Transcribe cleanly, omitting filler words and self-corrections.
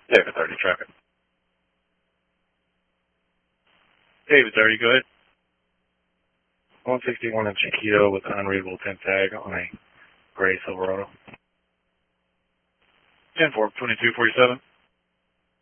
David 30 traffic. David 30, go ahead. 161 in Chiquito with an unreadable temp tag on a gray Silverado. 10-4, 2247.